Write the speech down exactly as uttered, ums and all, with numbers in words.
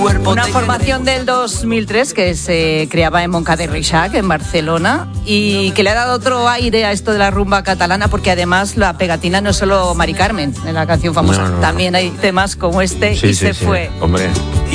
Una formación del dos mil tres que se creaba en Montcada de Reixac, en Barcelona, y que le ha dado otro aire a esto de la rumba catalana, porque además la pegatina no es solo Mari Carmen, en la canción famosa, no, no, también hay temas como este, sí, y sí, se sí. fue. Hombre.